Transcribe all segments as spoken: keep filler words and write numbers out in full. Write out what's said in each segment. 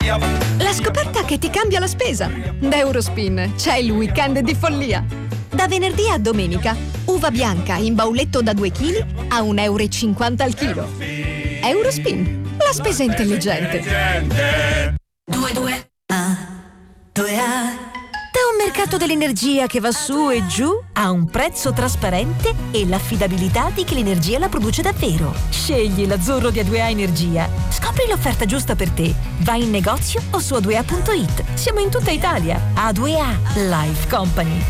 La scoperta che ti cambia la spesa. Da Eurospin c'è il weekend di follia. Da venerdì a domenica, uva bianca in bauletto da due chili a un euro e cinquanta al chilo. Eurospin, la spesa intelligente. due due A due A. Da un mercato dell'energia che va su e giù a un prezzo trasparente e l'affidabilità di chi l'energia la produce davvero. Scegli l'azzurro di A due A Energia. Scopri l'offerta giusta per te. Vai in negozio o su a due a punto it. Siamo in tutta Italia. A due A Life Company.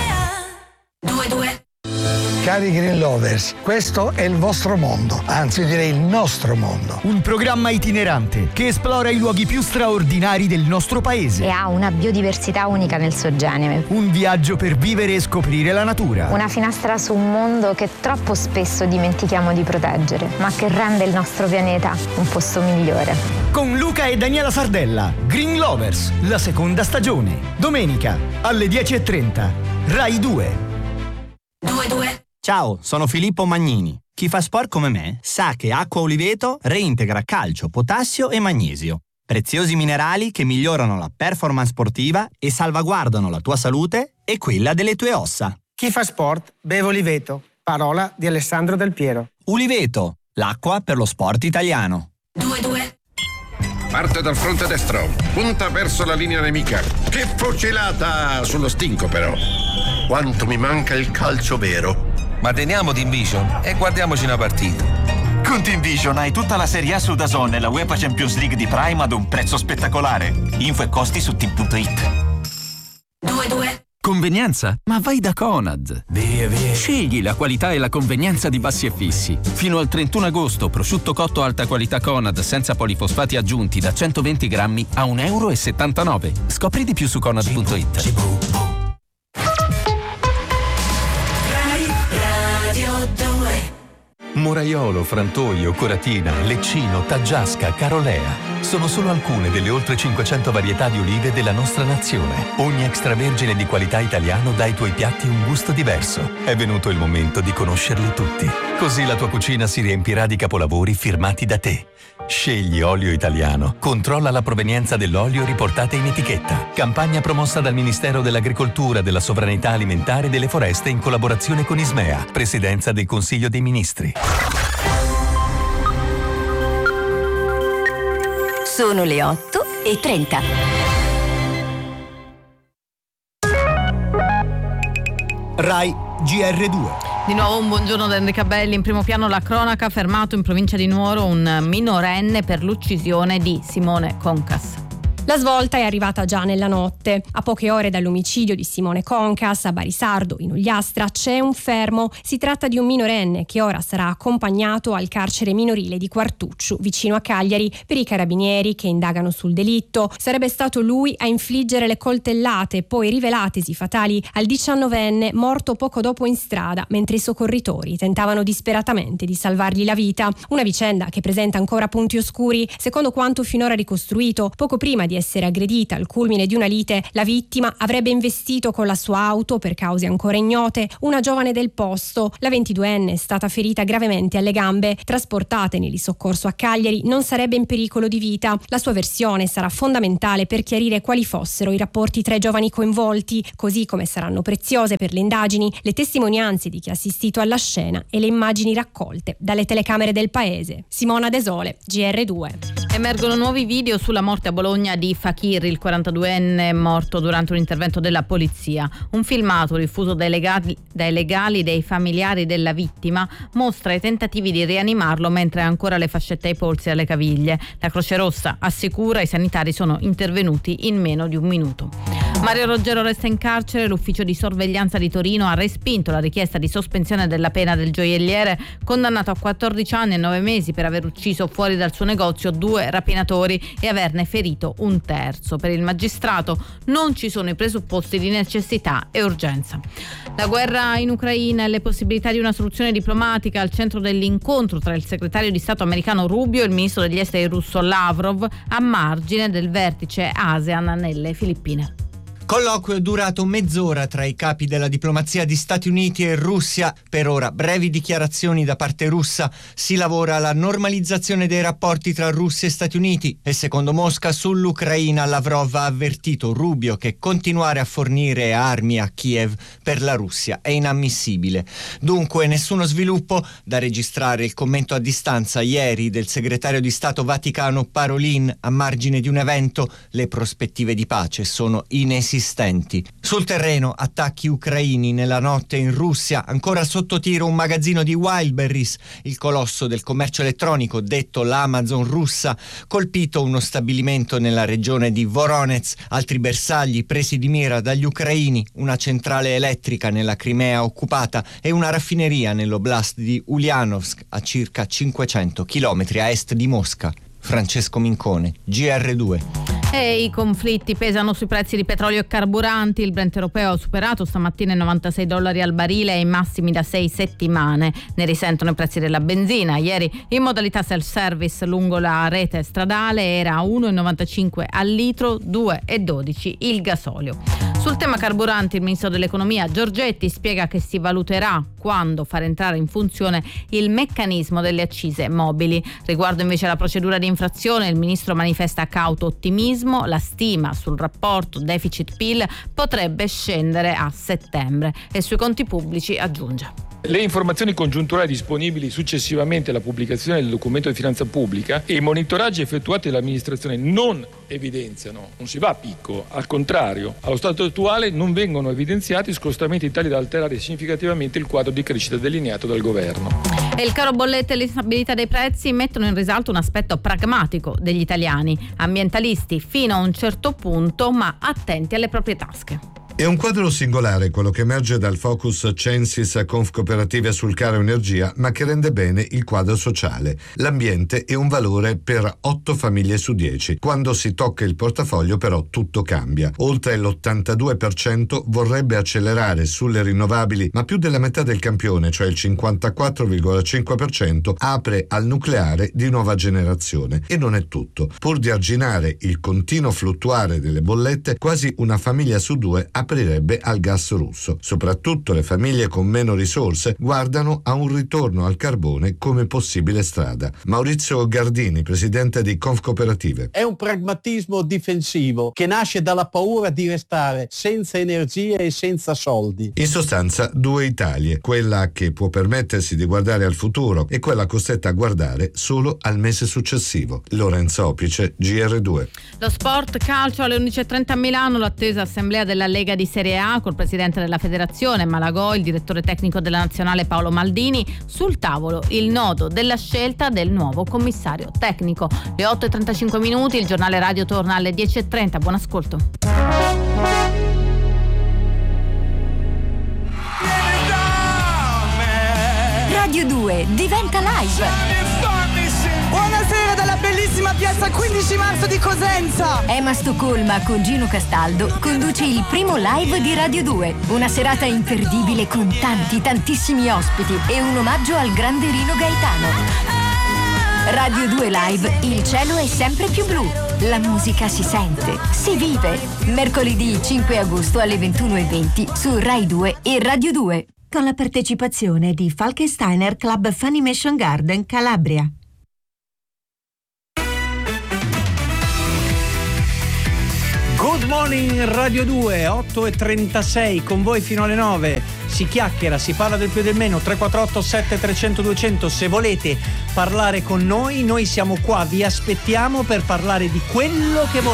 due due. Cari Green Lovers, questo è il vostro mondo, anzi direi il nostro mondo. Un programma itinerante che esplora i luoghi più straordinari del nostro paese. E ha una biodiversità unica nel suo genere. Un viaggio per vivere e scoprire la natura. Una finestra su un mondo che troppo spesso dimentichiamo di proteggere, ma che rende il nostro pianeta un posto migliore. Con Luca e Daniela Sardella, Green Lovers, la seconda stagione. Domenica alle dieci e trenta, Rai due. due due. Ciao, sono Filippo Magnini. Chi fa sport come me sa che Acqua Oliveto reintegra calcio, potassio e magnesio. Preziosi minerali che migliorano la performance sportiva e salvaguardano la tua salute e quella delle tue ossa. Chi fa sport beve Oliveto. Parola di Alessandro Del Piero. Uliveto, l'acqua per lo sport italiano. due due. Parte dal fronte destro, punta verso la linea nemica. Che fucilata sullo stinco però. Quanto mi manca il calcio vero. Ma teniamo Team Vision e guardiamoci una partita. Con Team Vision hai tutta la Serie A su DAZN e la UEFA Champions League di Prime ad un prezzo spettacolare. Info e costi su team punto it. due due. Convenienza? Ma vai da Conad. Via, via. Scegli la qualità e la convenienza di Bassi e Fissi. Fino al trentuno agosto, prosciutto cotto alta qualità Conad senza polifosfati aggiunti da centoventi grammi a un euro e settantanove. Scopri di più su conad punto it. Moraiolo, Frantoio, Coratina, Leccino, Taggiasca, Carolea. Sono solo alcune delle oltre cinquecento varietà di olive della nostra nazione. Ogni extravergine di qualità italiano dà ai tuoi piatti un gusto diverso. È venuto il momento di conoscerli tutti. Così la tua cucina si riempirà di capolavori firmati da te. Scegli olio italiano. Controlla la provenienza dell'olio riportata in etichetta. Campagna promossa dal Ministero dell'Agricoltura, della Sovranità Alimentare e delle Foreste in collaborazione con Ismea, Presidenza del Consiglio dei Ministri. Sono le otto e trenta. Rai G R due. Di nuovo un buongiorno da Enrica Belli. In primo piano la cronaca, fermato in provincia di Nuoro un minorenne per l'uccisione di Simone Concas. La svolta è arrivata già nella notte. A poche ore dall'omicidio di Simone Concas a Barisardo, in Ogliastra, c'è un fermo. Si tratta di un minorenne che ora sarà accompagnato al carcere minorile di Quartucciu, vicino a Cagliari, per i carabinieri che indagano sul delitto. Sarebbe stato lui a infliggere le coltellate, poi rivelatesi fatali al diciannovenne, morto poco dopo in strada, mentre i soccorritori tentavano disperatamente di salvargli la vita. Una vicenda che presenta ancora punti oscuri. Secondo quanto finora ricostruito, poco prima di essere aggredita al culmine di una lite, la vittima avrebbe investito con la sua auto, per cause ancora ignote, una giovane del posto. La ventiduenne è stata ferita gravemente alle gambe. Trasportata in elisoccorso a Cagliari, non sarebbe in pericolo di vita. La sua versione sarà fondamentale per chiarire quali fossero i rapporti tra i giovani coinvolti, così come saranno preziose per le indagini le testimonianze di chi ha assistito alla scena e le immagini raccolte dalle telecamere del paese. Simona Desole, G R due. Emergono nuovi video sulla morte a Bologna di Fakir, il quarantaduenne morto durante un intervento della polizia. Un filmato diffuso dai legali, dai legali dei familiari della vittima mostra i tentativi di rianimarlo mentre ha ancora le fascette ai polsi e alle caviglie. La Croce Rossa assicura i sanitari sono intervenuti in meno di un minuto. Mario Roggero resta in carcere. L'ufficio di sorveglianza di Torino ha respinto la richiesta di sospensione della pena del gioielliere, condannato a quattordici anni e nove mesi per aver ucciso fuori dal suo negozio due rapinatori e averne ferito un terzo. Per il magistrato non ci sono i presupposti di necessità e urgenza. La guerra in Ucraina e le possibilità di una soluzione diplomatica al centro dell'incontro tra il segretario di Stato americano Rubio e il ministro degli esteri russo Lavrov, a margine del vertice ASEAN nelle Filippine. Colloquio durato mezz'ora tra i capi della diplomazia di Stati Uniti e Russia. Per ora brevi dichiarazioni da parte russa. Si lavora alla normalizzazione dei rapporti tra Russia e Stati Uniti e secondo Mosca sull'Ucraina Lavrov ha avvertito Rubio che continuare a fornire armi a Kiev per la Russia è inammissibile. Dunque nessuno sviluppo. Da registrare il commento a distanza ieri del segretario di Stato Vaticano Parolin a margine di un evento. Le prospettive di pace sono inesistenti. Sul terreno attacchi ucraini nella notte in Russia, ancora sotto tiro un magazzino di Wildberries, il colosso del commercio elettronico detto l'Amazon russa, colpito uno stabilimento nella regione di Voronezh, altri bersagli presi di mira dagli ucraini, una centrale elettrica nella Crimea occupata e una raffineria nell'oblast di Ulyanovsk a circa cinquecento chilometri a est di Mosca. Francesco Mincone, G R due. E i conflitti pesano sui prezzi di petrolio e carburanti. Il Brent europeo ha superato stamattina i novantasei dollari al barile ai massimi da sei settimane. Ne risentono i prezzi della benzina. Ieri in modalità self-service lungo la rete stradale era uno virgola novantacinque al litro, due virgola dodici il gasolio. Sul tema carburanti il ministro dell'economia Giorgetti spiega che si valuterà quando far entrare in funzione il meccanismo delle accise mobili. Riguardo invece alla procedura di infrazione, il ministro manifesta cauto ottimismo. La stima sul rapporto deficit-P I L potrebbe scendere a settembre e sui conti pubblici aggiunge. Le informazioni congiunturali disponibili successivamente alla pubblicazione del documento di finanza pubblica e i monitoraggi effettuati dall'amministrazione non evidenziano, non si va a picco, al contrario, allo stato attuale non vengono evidenziati scostamenti tali da alterare significativamente il quadro di crescita delineato dal governo. E il caro bollette e l'instabilità dei prezzi mettono in risalto un aspetto pragmatico degli italiani, ambientalisti fino a un certo punto, ma attenti alle proprie tasche. È un quadro singolare quello che emerge dal focus Censis Confcooperative sul caro energia, ma che rende bene il quadro sociale. L'ambiente è un valore per otto famiglie su dieci. Quando si tocca il portafoglio però tutto cambia. Oltre l'ottantadue per cento vorrebbe accelerare sulle rinnovabili, ma più della metà del campione, cioè il cinquantaquattro virgola cinque per cento, apre al nucleare di nuova generazione. E non è tutto. Pur di arginare il continuo fluttuare delle bollette, quasi una famiglia su due ha aprirebbe al gas russo. Soprattutto le famiglie con meno risorse guardano a un ritorno al carbone come possibile strada. Maurizio Gardini, presidente di Confcooperative. È un pragmatismo difensivo che nasce dalla paura di restare senza energia e senza soldi. In sostanza, due Italie, quella che può permettersi di guardare al futuro e quella costretta a guardare solo al mese successivo. Lorenzo Opice, G R due. Lo sport calcio alle undici e trenta a Milano, l'attesa assemblea della Lega di Serie A col presidente della federazione Malagò, il direttore tecnico della nazionale Paolo Maldini. Sul tavolo il nodo della scelta del nuovo commissario tecnico. Le otto e trentacinque minuti, il giornale radio torna alle dieci e trenta. Buon ascolto. Radio due diventa live. Buonasera dalla bellissima piazza quindici marzo di Cosenza. Emma Stoccolma con Gino Castaldo conduce il primo live di Radio due. Una serata imperdibile con tanti, tantissimi ospiti e un omaggio al grande Rino Gaetano. Radio due Live, il cielo è sempre più blu. La musica si sente, si vive. Mercoledì cinque agosto alle ventuno e venti su Rai due e Radio due. Con la partecipazione di Falkensteiner Club Funimation Garden Calabria. Good morning Radio due, otto e trentasei, con voi fino alle nove. Si chiacchiera, si parla del più e del meno. Tre quattro otto sette trecento duecento. Se volete parlare con noi, noi siamo qua, vi aspettiamo per parlare di quello che volete.